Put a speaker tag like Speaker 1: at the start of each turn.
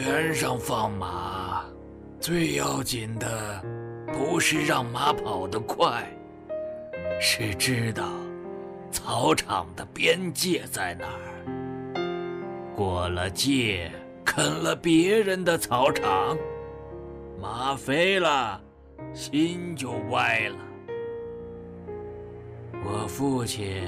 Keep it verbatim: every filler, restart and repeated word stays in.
Speaker 1: 圈上放马，最要紧的不是让马跑得快，是知道草场的边界在哪儿。过了界，啃了别人的草场，马飞了，心就歪了。我父亲